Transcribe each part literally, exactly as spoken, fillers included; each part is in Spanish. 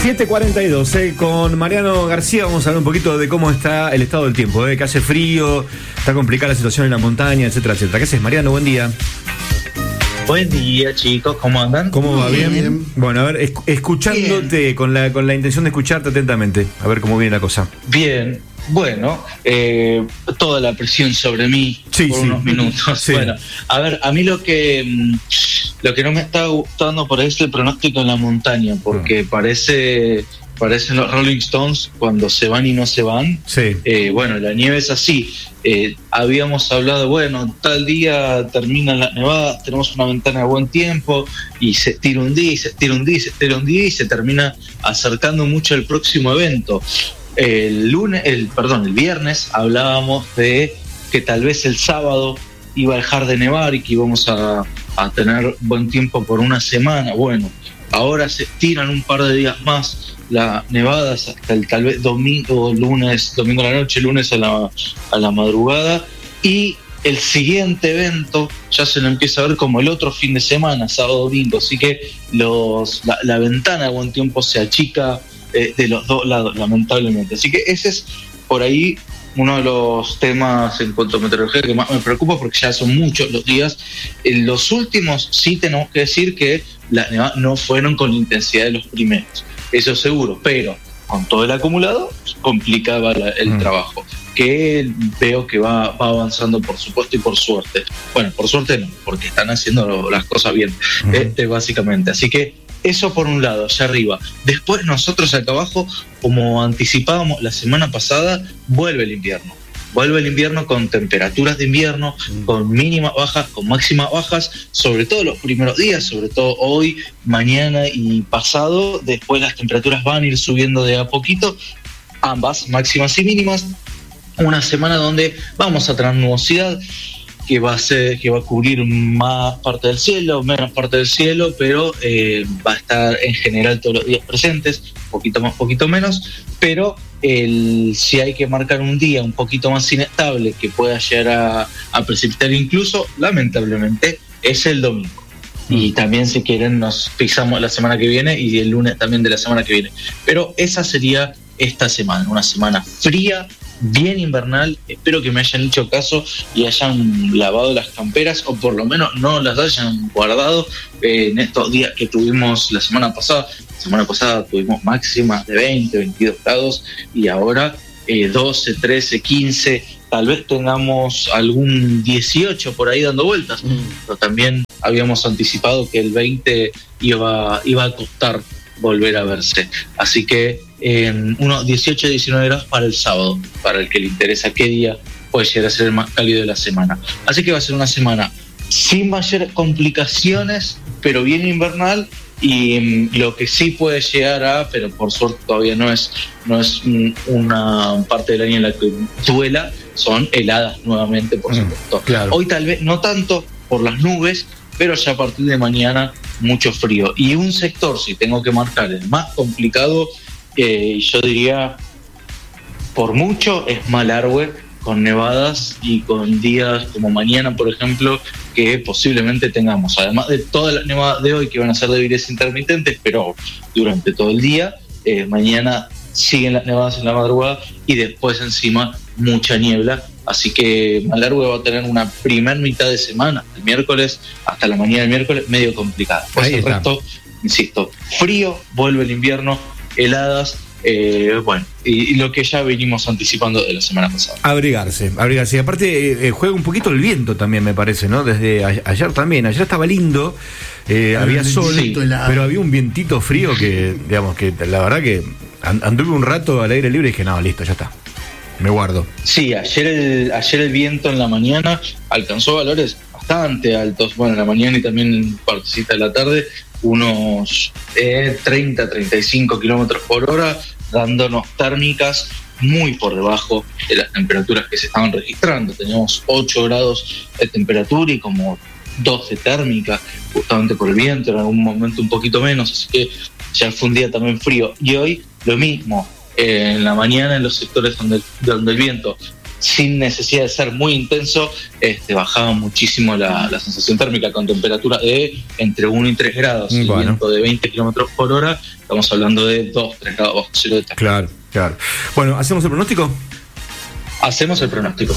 siete cuarenta y dos, eh, con Mariano García vamos a hablar un poquito de cómo está el estado del tiempo, eh, que hace frío, está complicada la situación en la montaña, etcétera, etcétera. ¿Qué haces, Mariano? Buen día. Buen día, chicos, ¿cómo andan? ¿Cómo va? ¿Bien? Bien. Bueno, a ver, es, escuchándote con la, con la intención de escucharte atentamente, a ver cómo viene la cosa. Bien, bueno, eh, toda la presión sobre mí sí, por sí. unos minutos. Sí. Bueno, a ver, a mí lo que lo que no me está gustando por ahí es el pronóstico en la montaña, porque mm. parece parecen los Rolling Stones cuando se van y no se van. Sí. Eh, bueno, la nieve es así. Eh, habíamos hablado, bueno, tal día terminan las nevadas, tenemos una ventana de buen tiempo y se estira un día y se estira un día y se estira un día y se termina acercando mucho el próximo evento. El lunes, el perdón, el viernes hablábamos de que tal vez el sábado iba a dejar de nevar y que íbamos a, a tener buen tiempo por una semana. Bueno, ahora se estiran un par de días más las nevadas hasta el tal vez domingo, lunes, domingo a la noche, lunes a la, a la madrugada, y el siguiente evento ya se lo empieza a ver como el otro fin de semana, sábado, domingo, así que los, la, la ventana de buen tiempo se achica eh, de los dos lados, lamentablemente. Así que ese es por ahí uno de los temas en cuanto a meteorología que más me preocupa, porque ya son muchos los días. En los últimos sí tenemos que decir que las nevadas no fueron con la intensidad de los primeros, eso seguro, pero con todo el acumulado complicaba la, el mm. trabajo, que veo que va, va avanzando, por supuesto, y por suerte. Bueno, por suerte no, porque están haciendo las cosas bien, mm. este, básicamente. Así que eso por un lado, allá arriba. Después nosotros acá abajo, como anticipábamos la semana pasada, vuelve el invierno. Vuelve el invierno con temperaturas de invierno, mm. con mínimas bajas, con máximas bajas, sobre todo los primeros días, sobre todo hoy, mañana y pasado. Después las temperaturas van a ir subiendo de a poquito, ambas, máximas y mínimas. Una semana donde vamos a tener nubosidad, que va a ser, que va a cubrir más parte del cielo, menos parte del cielo, pero eh, va a estar en general todos los días presentes, poquito más, poquito menos, pero el, si hay que marcar un día un poquito más inestable que pueda llegar a, a precipitar incluso, lamentablemente, es el domingo. Mm. Y también, si quieren, nos pisamos la semana que viene y el lunes también de la semana que viene. Pero esa sería esta semana, una semana fría, bien invernal. Espero que me hayan hecho caso y hayan lavado las camperas, o por lo menos no las hayan guardado eh, en estos días que tuvimos la semana pasada. La semana pasada tuvimos máximas de veinte, veintidós grados y ahora eh, doce, trece, quince, tal vez tengamos algún dieciocho por ahí dando vueltas, mm. pero también habíamos anticipado que el veinte iba, iba a costar volver a verse. Así que en unos dieciocho a diecinueve grados para el sábado, para el que le interesa qué día puede llegar a ser el más cálido de la semana. Así que va a ser una semana sin mayores complicaciones, pero bien invernal, y um, lo que sí puede llegar a, pero por suerte todavía no es, no es um, una parte del año en la que duela, son heladas nuevamente, por supuesto. Mm, claro. Hoy tal vez no tanto por las nubes, pero ya a partir de mañana mucho frío. Y un sector, si tengo que marcar el más complicado, Eh, yo diría, por mucho, es Malargüe, con nevadas y con días como mañana, por ejemplo, que posiblemente tengamos, además de todas las nevadas de hoy que van a ser débiles intermitentes, pero durante todo el día, eh, mañana siguen las nevadas en la madrugada y después encima mucha niebla, así que Malargüe va a tener una primer mitad de semana, el miércoles hasta la mañana del miércoles, medio complicada. Pues el resto, insisto, frío, vuelve el invierno, heladas, eh, bueno, y, y lo que ya venimos anticipando de la semana pasada. Abrigarse, abrigarse. Y aparte eh, juega un poquito el viento también, me parece, ¿no? Desde a- ayer también, ayer estaba lindo, eh, había sol, sí, pero había un vientito frío que, digamos, que la verdad que anduve un rato al aire libre y dije, no, listo, ya está, me guardo. Sí, ayer el, ayer el viento en la mañana alcanzó valores bastante altos, bueno, en la mañana y también en partecita de la tarde, unos eh, treinta, treinta y cinco kilómetros por hora, dándonos térmicas muy por debajo de las temperaturas que se estaban registrando. Teníamos ocho grados de temperatura y como doce térmicas, justamente por el viento, en algún momento un poquito menos, así que ya fue un día también frío. Y hoy lo mismo, eh, en la mañana en los sectores donde, donde el viento sin necesidad de ser muy intenso, este, bajaba muchísimo la, la sensación térmica con temperatura de entre uno y tres grados. Bueno. El viento de veinte kilómetros por hora, estamos hablando de dos, tres grados bajo cero de temperatura. Claro, claro. Bueno, ¿hacemos el pronóstico? Hacemos el pronóstico.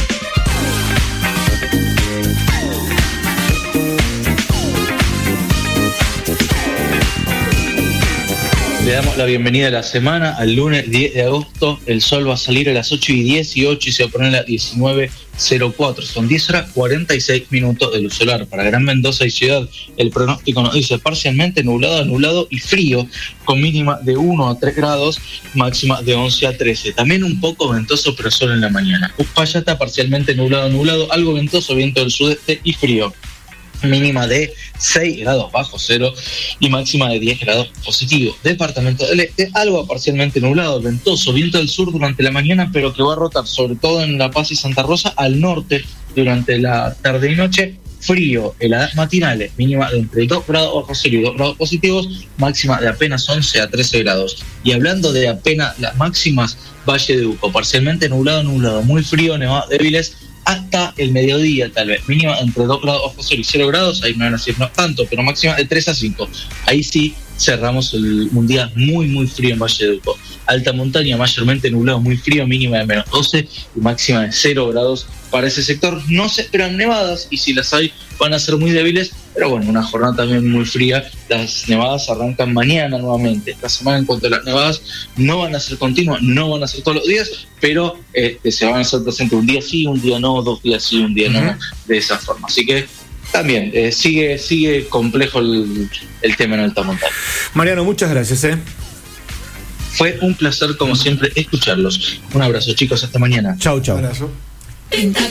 Le damos la bienvenida a la semana, al lunes diez de agosto. El sol va a salir a las ocho y dieciocho y se va a poner a las diecinueve cero cuatro. Son diez horas cuarenta y seis minutos de luz solar. Para Gran Mendoza y Ciudad, el pronóstico nos dice parcialmente nublado, nublado y frío, con mínima de uno a tres grados, máxima de once a trece. También un poco ventoso, pero solo en la mañana. Uspallata, parcialmente nublado, nublado, algo ventoso, viento del sudeste y frío. Mínima de seis grados bajo cero y máxima de diez grados positivo. Departamento del Este, algo parcialmente nublado, ventoso, viento del sur durante la mañana, pero que va a rotar sobre todo en La Paz y Santa Rosa al norte durante la tarde y noche. Frío, heladas matinales, mínima de entre dos grados bajo cero y dos grados positivos, máxima de apenas once a trece grados. Y hablando de apenas las máximas, Valle de Uco, parcialmente nublado, nublado, muy frío, nevadas débiles, hasta el mediodía tal vez, mínima entre dos grados bajo cero y cero grados, ahí no van a decir no tanto, pero máxima de tres a cinco. Ahí sí cerramos el, un día muy muy frío en Valle de Uco. Alta montaña, mayormente nublado, muy frío, mínima de menos doce y máxima de cero grados para ese sector. No se esperan nevadas y si las hay van a ser muy débiles, pero bueno, una jornada también muy fría. Las nevadas arrancan mañana nuevamente. Esta semana, en cuanto a las nevadas, no van a ser continuas, no van a ser todos los días, pero este, se van a hacer presentes un día sí, un día no, dos días sí, un día uh-huh. no, de esa forma. Así que también eh, sigue sigue complejo el, el tema en alta montaña. Mariano, muchas gracias. ¿eh? Fue un placer, como siempre, escucharlos. Un abrazo, chicos, hasta mañana. Chau, chau. Un abrazo.